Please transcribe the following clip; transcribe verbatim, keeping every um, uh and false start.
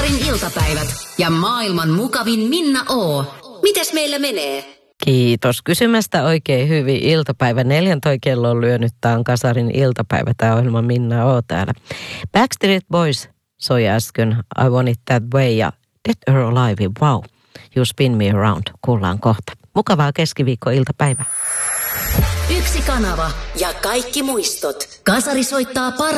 Kasarin iltapäivät ja maailman mukavin Minna O. Mites meillä menee? Kiitos kysymästä oikein hyvin. Iltapäivä neljäntoista kello on lyönyt. Tämä on Kasarin iltapäivä. Tämä ohjelma Minna O täällä. Backstreet Boys soi äsken I Want It That Way ja Dead or Alive. Wow, You Spin Me Around. Kuullaan kohta. Mukavaa keskiviikko-iltapäivää. Yksi kanava ja kaikki muistot. Kasari soittaa par-